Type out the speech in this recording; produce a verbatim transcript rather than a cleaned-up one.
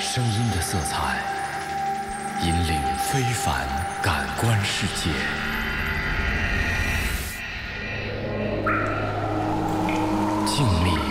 声音的色彩，引领非凡感官世界。静谧